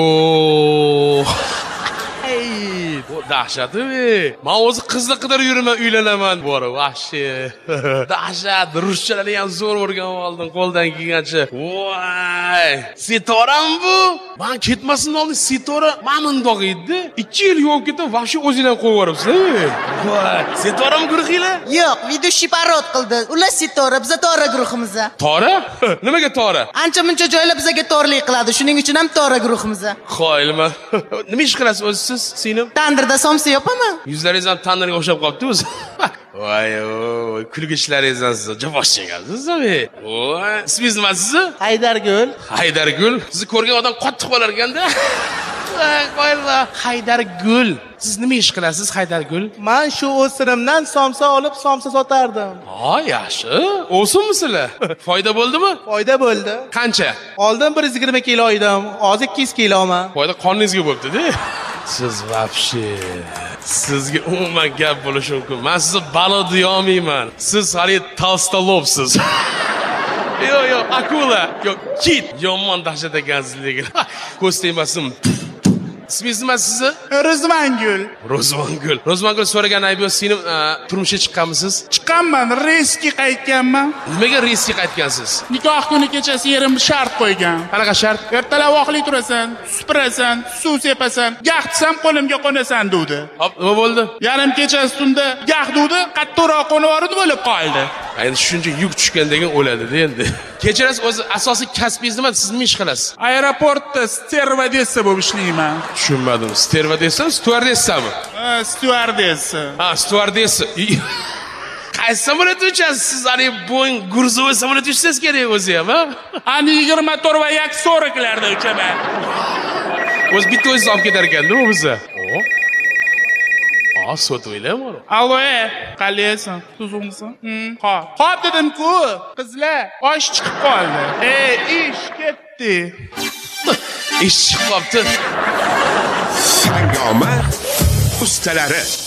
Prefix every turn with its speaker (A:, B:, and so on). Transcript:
A: Oo. Bu dahshatmi? Men o'zi qizni qidirib yuraman, uylanaman. Bora, vahshiy. Dahshat, ruschani ham zo'r o'rganib oldim, qo'ldan kelgancha. Voy! Sitoram bu. Men ketmasin oldin Sitora mana bundoq edi. 2 yil yo'q ketib, vahshiy o'zingizdan qo'yib yuboribsizlar. Voy! Sitoram guruhinglar?
B: Yo'q, videoshi parod qildi. Ular Sitora, biz Tora guruhimizda.
A: Tora? Nimaga Tora?
B: Ancha-muncha joylar bizga torlik qiladi. Shuning uchun ham Tora guruhimizda.
A: Qoyilman. Nima ish qilasiz o'zingiz siz, singlim?
B: Tandirda somsa yopaman.
A: Yuzlaringiz ham tandirga o'xshab qolibdi o'zi. Voy, kulgichlaringizdan siz javob chekasiz. Voy, ismingiz nima sizni?
B: Haydargul.
A: Haydargul. Sizni ko'rgan odam qattiq bo'lar ekanda. Qo'yilma. Haydargul. Siz nima ish qilasiz, Haydargul?
C: Men shu o'sirimdan somsa olib, somsa sotardim.
A: Ha, yaxshi. O'sinmi sizlar? Foyda bo'ldimi?
C: Foyda bo'ldi.
A: Qancha?
C: Oldin 120 kilo edim, hozir 200 kiloman.
A: Foyda qoningizga bo'libdi-da. Siz vapshi. Sizga umuman gap bo'lishi mumkin. Men sizni balo deyolmayman. Siz hali Tolstolovsiz. Yo'q, akula. Yo'q, kit. Yomon dahshat ekansiz lekin. Ko'z tegmasin. İsmingiz nima sizni?
C: Rozmangul.
A: Rozmangul. Rozmangul so'ragan aybi singlim turmushga chiqqanmisiz?
C: Chiqqanman, reysga qaytganman.
A: Nimaga reysga qaytgansiz?
C: Nikoh kuni kechasi yerim shart qo'ygan.
A: Qanaqa shart?
C: Ertalab oqli turasan, supurasan, suv sepasan, gah desam qo'limga qo'nasan dedi.
A: Hop, nima bo'ldi?
C: Yarim kechasi tunda gah dedi, qattiqroq qo'nib yubordi, bo'lib qoldi.
A: Endi shuncha yuk tushgandan o'ladi-da endi. Kechirasiz, o'zi asosiy kasbingiz nima? Siz nima ish qilasiz?
C: Aeroportda stewardessa bo'lib ishlayman.
A: Tushunmadim. Stewardessa, stewardessami?
C: Stewardessa.
A: Ha, stewardessa. Qaysi samolyotda uchasiz? Siz hali Boeing gruzovoy samolyotda uchsangiz kerak o'zi ham, ha?
C: Ani 24 va 140 larda uchaman.
A: O'z bitta o'zingiz olib ketar ekan-da u bizni. So'tvoylarmi?
C: Allo, qalaysan? Tuzumsan? Qop dedim-ku, qizlar, osh chiqib qoldi. Ish ketdi.
A: Ish chiqib qoldi.
D: Hangoma ustalari